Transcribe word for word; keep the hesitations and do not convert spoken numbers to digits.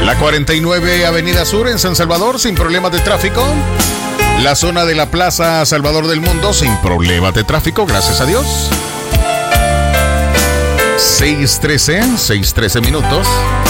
La cuarenta y nueve Avenida Sur en San Salvador sin problemas de tráfico. La zona de la Plaza Salvador del Mundo sin problemas de tráfico, gracias a Dios. seis trece, seis trece minutos.